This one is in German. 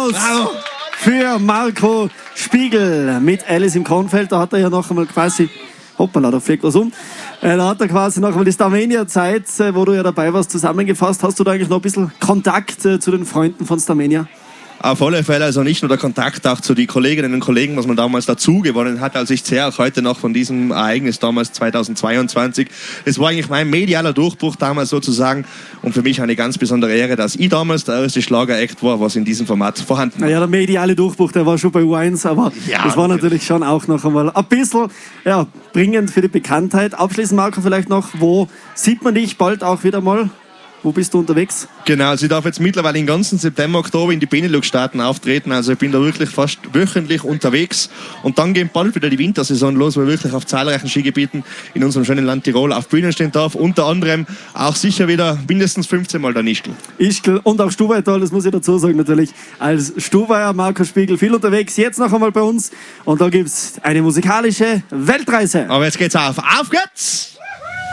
Applaus für Marco Spiegel mit Alice im Kornfeld. Da hat er ja noch einmal quasi, hoppala, da fliegt was um. Da hat er quasi noch einmal die Starmania-Zeit, wo du ja dabei warst, zusammengefasst. Hast du da eigentlich noch ein bisschen Kontakt zu den Freunden von Starmania? Auf alle Fälle, also nicht nur der Kontakt auch zu den Kolleginnen und Kollegen, was man damals dazu gewonnen hat. Also ich zehre auch heute noch von diesem Ereignis damals 2022. Es war eigentlich mein medialer Durchbruch damals sozusagen und für mich eine ganz besondere Ehre, dass ich damals der erste Schlager-Act war, was in diesem Format vorhanden war. Naja, der mediale Durchbruch, der war schon bei U1, aber ja, das war natürlich schon auch noch einmal ein bisschen bringend für die Bekanntheit. Abschließend, Marco, vielleicht noch, wo sieht man dich bald auch wieder mal? Wo bist du unterwegs? Genau, also ich darf jetzt mittlerweile den ganzen September, Oktober in die Benelux-Staaten auftreten. Also ich bin da wirklich fast wöchentlich unterwegs. Und dann geht bald wieder die Wintersaison los, wo ich wirklich auf zahlreichen Skigebieten in unserem schönen Land Tirol auf Bühnen stehen darf. Unter anderem auch sicher wieder mindestens 15 Mal der Ischgl. Ischgl und auch Stubaital, das muss ich dazu sagen natürlich. Als Stubaier, Marco Spiegel, viel unterwegs. Jetzt noch einmal bei uns. Und da gibt es eine musikalische Weltreise. Aber jetzt geht's auf. Auf geht's!